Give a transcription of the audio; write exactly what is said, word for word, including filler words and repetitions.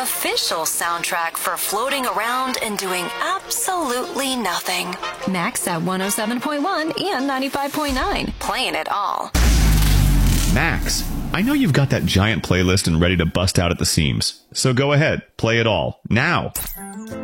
official soundtrack for floating around and doing absolutely nothing. Max at one oh seven point one and ninety-five point nine. Playing it all. Max, I know you've got that giant playlist and ready to bust out at the seams. So go ahead, play it all, now.